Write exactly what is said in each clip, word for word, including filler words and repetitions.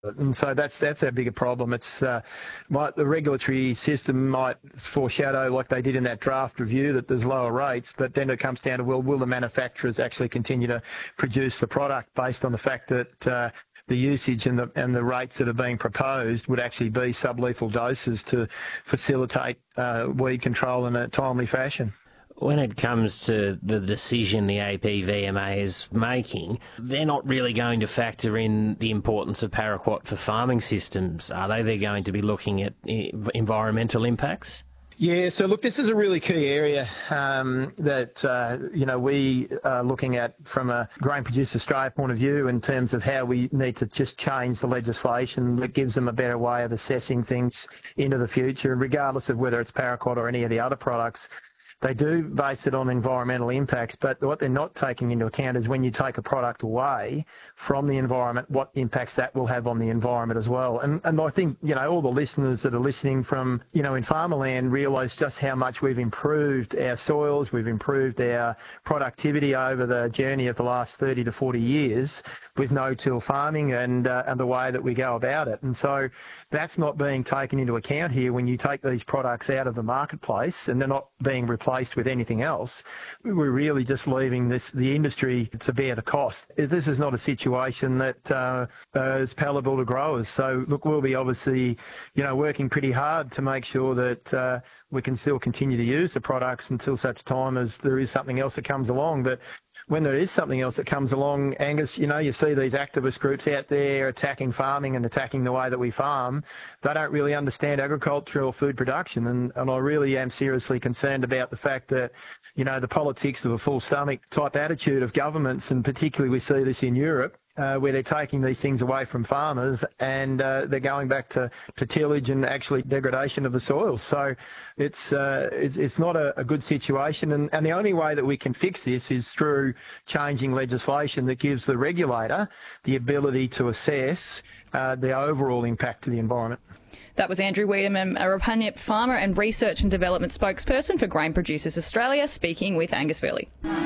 And so that's that's our bigger problem. It's uh, might, the regulatory system might foreshadow, like they did in that draft review, that there's lower rates, but then it comes down to, well, will the manufacturers actually continue to produce the product based on the fact that uh, the usage and the and the rates that are being proposed would actually be sublethal doses to facilitate uh, weed control in a timely fashion. When it comes to the decision the A P V M A is making, they're not really going to factor in the importance of paraquat for farming systems, are they? They're going to be looking at environmental impacts? Yeah, so look, this is a really key area um, that, uh, you know, we are looking at from a Grain Producers Australia point of view in terms of how we need to just change the legislation that gives them a better way of assessing things into the future, regardless of whether it's paraquat or any of the other products. They do base it on environmental impacts, but what they're not taking into account is when you take a product away from the environment, what impacts that will have on the environment as well. And, and I think, you know, all the listeners that are listening from, you know, in farmerland realise just how much we've improved our soils, we've improved our productivity over the journey of the last thirty to forty years with no-till farming and, uh, and the way that we go about it. And so that's not being taken into account here when you take these products out of the marketplace and they're not being replaced with anything else. We're really just leaving this the industry to bear the cost. This is not a situation that uh, uh, is palatable to growers. So look, we'll be obviously, you know, working pretty hard to make sure that uh, we can still continue to use the products until such time as there is something else that comes along. But when there is something else that comes along, Angus, you know, you see these activist groups out there attacking farming and attacking the way that we farm. They don't really understand agriculture or food production. And, and I really am seriously concerned about the fact that, you know, the politics of a full stomach type attitude of governments, and particularly we see this in Europe, Uh, where they're taking these things away from farmers and uh, they're going back to, to tillage and actually degradation of the soil. So it's uh, it's, it's not a, a good situation, and, and the only way that we can fix this is through changing legislation that gives the regulator the ability to assess uh, the overall impact to the environment. That was Andrew Wiedemann, a Rapanyup farmer and research and development spokesperson for Grain Producers Australia, speaking with Angus Fairley.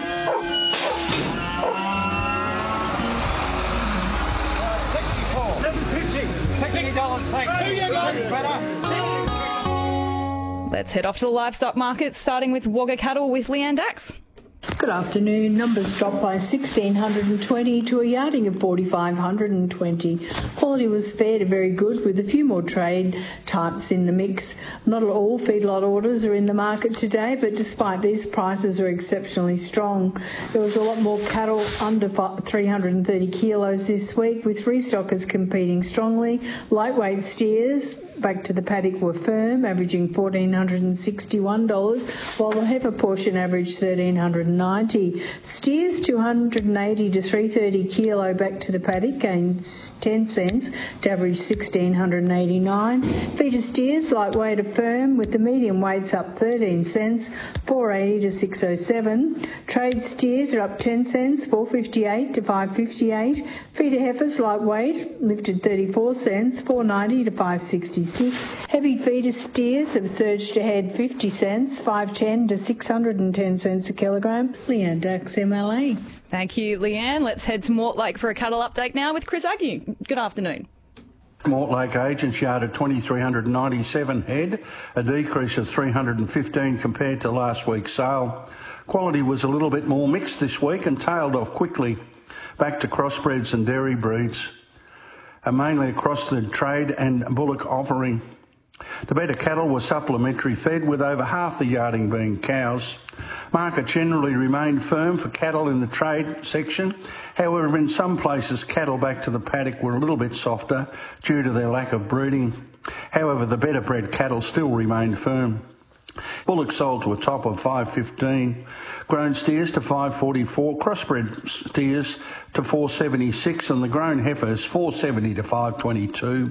Let's head off to the livestock markets, starting with Wagga cattle with Leanne Dax. Good afternoon. Numbers dropped by one thousand six hundred twenty to a yarding of four thousand five hundred twenty. Quality was fair to very good, with a few more trade types in the mix. Not all feedlot orders are in the market today, but despite these, prices are exceptionally strong. There was a lot more cattle under three hundred thirty kilos this week, with restockers competing strongly. Lightweight steers back to the paddock were firm, averaging one thousand four hundred sixty-one dollars, while the heifer portion averaged one thousand three hundred ninety dollars. Steers two hundred eighty to three hundred thirty kilo back to the paddock gained ten cents to average one thousand six hundred eighty-nine dollars. Feeder steers lightweight are firm, with the medium weights up thirteen cents, four hundred eighty to six hundred seven. Trade steers are up ten cents, four hundred fifty-eight to five hundred fifty-eight. Feeder heifers lightweight lifted thirty-four cents, four hundred ninety to five hundred sixty-six. Heavy feeder steers have surged ahead fifty cents, five hundred ten to six hundred ten cents a kilogram. Leanne Dax, M L A. Thank you, Leanne. Let's head to Mortlake for a cattle update now with Chris Agnew. Good afternoon. Mortlake agents yarded two thousand three hundred ninety-seven head, a decrease of three hundred fifteen compared to last week's sale. Quality was a little bit more mixed this week and tailed off quickly. Back to crossbreds and dairy breeds, uh, mainly across the trade and bullock offering. The better cattle were supplementary fed, with over half the yarding being cows. Market generally remained firm for cattle in the trade section. However, in some places, cattle back to the paddock were a little bit softer due to their lack of breeding. However, the better bred cattle still remained firm. Bullock sold to a top of five fifteen, grown steers to five forty-four, crossbred steers to four seventy-six, and the grown heifers four seventy to five twenty-two.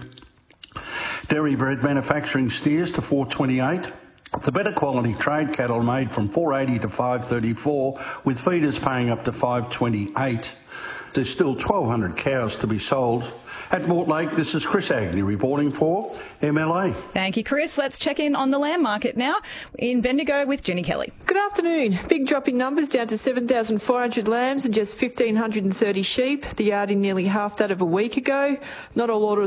Dairy bred manufacturing steers to four twenty-eight. The better quality trade cattle made from four eighty to five thirty-four, with feeders paying up to five twenty-eight. There's still twelve hundred cows to be sold. At Mortlake, this is Chris Agnew reporting for M L A. Thank you, Chris. Let's check in on the lamb market now in Bendigo with Jenny Kelly. Good afternoon. Big drop in numbers, down to seven thousand four hundred lambs and just one thousand five hundred thirty sheep. The yarding nearly half that of a week ago. Not all orders